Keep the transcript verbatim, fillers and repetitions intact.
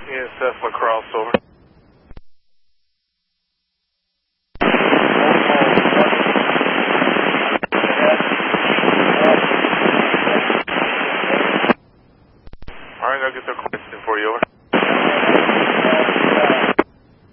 Yes, that's my crossover. All right, I'll get the question for you, over.